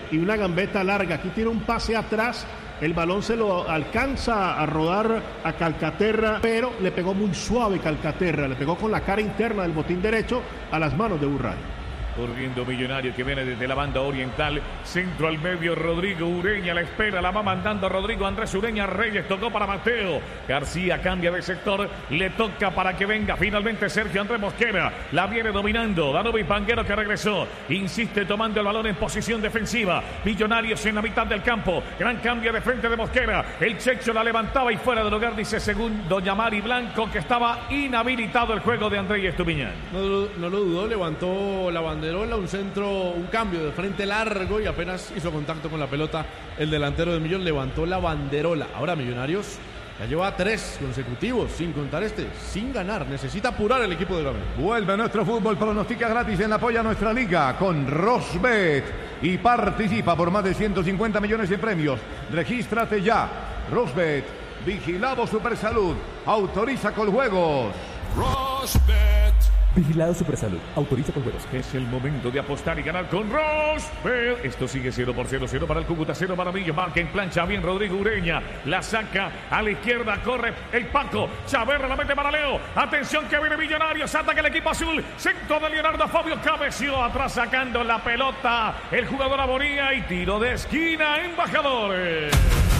y una gambeta larga. Aquí tiene un pase atrás. El balón se lo alcanza a rodar a Calcaterra, pero le pegó muy suave Calcaterra. Le pegó con la cara interna del botín derecho a las manos de Burray. Corriendo Millonario que viene desde la banda oriental. Centro al medio, Rodrigo Ureña la espera, la va mandando Rodrigo Andrés Ureña. Reyes tocó para Mateo García, cambia de sector, le toca para que venga finalmente Sergio Andrés Mosquera. La viene dominando Danovi Panguero, que regresó, insiste tomando el balón en posición defensiva. Millonarios en la mitad del campo, gran cambio de frente de Mosquera. El Checho la levantaba y fuera de lugar, dice según doña Mari Blanco, que estaba inhabilitado el juego de Andrés Estupiñán. No lo dudó, levantó la bandera, un centro, un cambio de frente largo y apenas hizo contacto con la pelota el delantero de Millón, levantó la banderola. Ahora Millonarios ya lleva 3 consecutivos, sin contar sin ganar. Necesita apurar el equipo de Gamero. Vuelve nuestro fútbol, pronostica gratis en apoyo a nuestra liga con Rosbet y participa por más de 150 millones de premios. Regístrate ya. Rosbet, vigilado Supersalud, autoriza con juegos. Rosbet. Vigilado Supersalud, autoriza con juegos. Es el momento de apostar y ganar con Rosbet. Esto sigue 0-0 para el Cúcuta, 0 para Millo. Marca en plancha bien Rodrigo Ureña. La saca a la izquierda, corre el Paco. Chaverra la mete para Leo. Atención que viene Millonarios, ataca el equipo azul. Centro de Leonardo Fabio, cabeció atrás sacando la pelota. El jugador Abonía y tiro de esquina, Embajadores.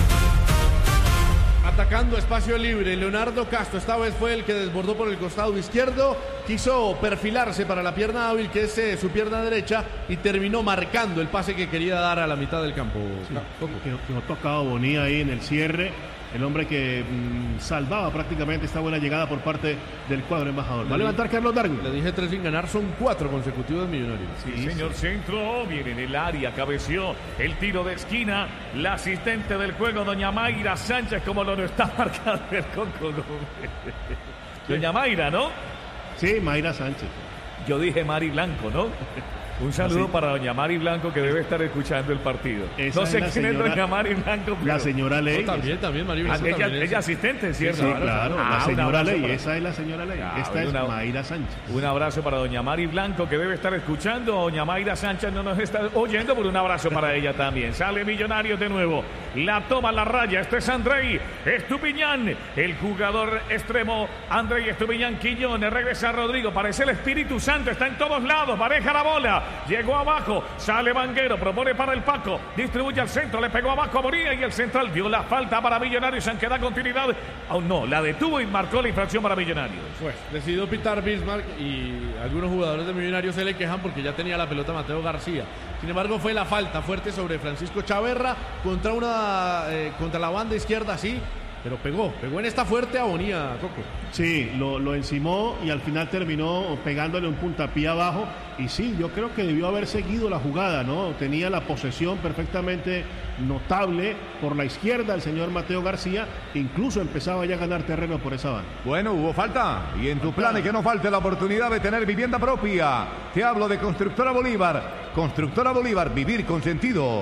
Atacando espacio libre, Leonardo Castro esta vez fue el que desbordó por el costado izquierdo, quiso perfilarse para la pierna hábil, que es su pierna derecha, y terminó marcando el pase que quería dar a la mitad del campo. Sí, que no tocaba Bonilla ahí en el cierre, el hombre que salvaba prácticamente esta buena llegada por parte del cuadro embajador. Va a levantar Carlos Darwin. Le dije 3 sin ganar, son 4 consecutivos de Millonarios. Sí, señor, centro, viene en el área, cabeció el tiro de esquina, la asistente del juego, doña Mayra Sánchez, como lo está marcando el Coco. Doña Mayra, ¿no? Sí, Mayra Sánchez. Yo dije Mari Blanco, ¿no? Un saludo para doña Mari Blanco, que debe estar escuchando el partido. Esa no sé es quién es doña Mari Blanco. Pero... La señora Ley. No, también, Mari Blanco. Ella asistente, ¿cierto? Sí, claro, la señora Ley, esa es la señora Ley. Esta es Mayra Sánchez. Un abrazo para doña Mari Blanco, que debe estar escuchando. Doña Mayra Sánchez no nos está oyendo, pero un abrazo para ella también. Sale Millonarios de nuevo. La toma la raya. Este es Andrei Estupiñán, el jugador extremo. Andrei Estupiñán Quiñones. Regresa Rodrigo. Parece el Espíritu Santo. Está en todos lados. Pareja la bola. Llegó abajo. Sale Vanguero, propone para el Paco, distribuye al centro, le pegó abajo a Moría y el central dio la falta para Millonarios, aunque da continuidad. Aún no, la detuvo y marcó la infracción para Millonarios. Pues decidió pitar Bismarck y algunos jugadores de Millonarios se le quejan porque ya tenía la pelota Mateo García. Sin embargo, fue la falta fuerte sobre Francisco Chaverra contra la banda izquierda, sí. Pero pegó en esta fuerte Abonía, Coco. Sí, lo encimó y al final terminó pegándole un puntapié abajo. Y sí, yo creo que debió haber seguido la jugada, ¿no? Tenía la posesión perfectamente notable por la izquierda el señor Mateo García. Incluso empezaba ya a ganar terreno por esa banda. Bueno, hubo falta. Y en tu plan es que no falte la oportunidad de tener vivienda propia. Te hablo de Constructora Bolívar. Constructora Bolívar, vivir con sentido.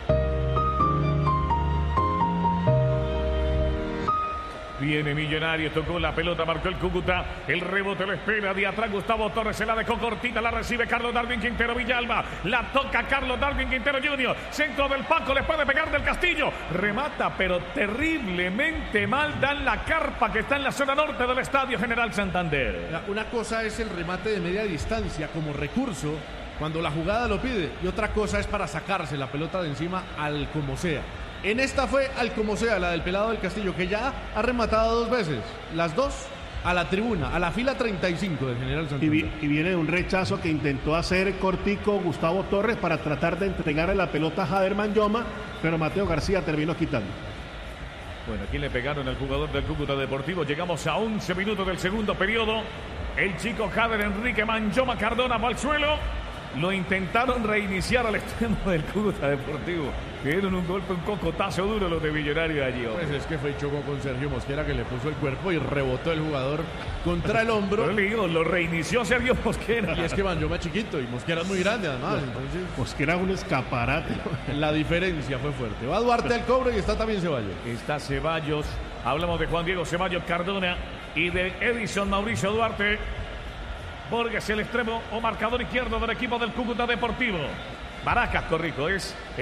Viene Millonarios, tocó la pelota, marcó el Cúcuta, el rebote lo espera, de atrás Gustavo Torres, se la dejó cortita, la recibe Carlos Darwin Quintero Villalba, la toca Carlos Darwin Quintero Jr., centro del Paco, le puede pegar del Castillo, remata pero terriblemente mal, dan la carpa que está en la zona norte del Estadio General Santander. Una cosa es el remate de media distancia como recurso cuando la jugada lo pide, y otra cosa es para sacarse la pelota de encima al como sea. En esta fue al como sea, la del pelado del Castillo, que ya ha rematado 2 veces. Las 2 a la tribuna, a la fila 35 del General Santander. Y viene un rechazo que intentó hacer cortico Gustavo Torres para tratar de entregarle la pelota a Jaderman Yoma, pero Mateo García terminó quitando. Bueno, aquí le pegaron al jugador del Cúcuta Deportivo. Llegamos a 11 minutos del segundo periodo. El chico Jader Enrique Manjoma Cardona va al suelo. Lo intentaron reiniciar al extremo del Cúcuta Deportivo. Dieron un golpe, un cocotazo duro los de Millonarios allí. Pues es que fue y chocó con Sergio Mosquera, que le puso el cuerpo y rebotó el jugador contra el hombro. Lo reinició Sergio Mosquera. Y es que Manjoma es chiquito y Mosquera es muy grande además. Entonces, Mosquera es un escaparate. La diferencia fue fuerte. Va Duarte al cobro y está también Ceballos. Está Ceballos. Hablamos de Juan Diego Ceballos Cardona y de Edison Mauricio Duarte. Borges el extremo o marcador izquierdo del equipo del Cúcuta Deportivo. Baracas, corrijo, es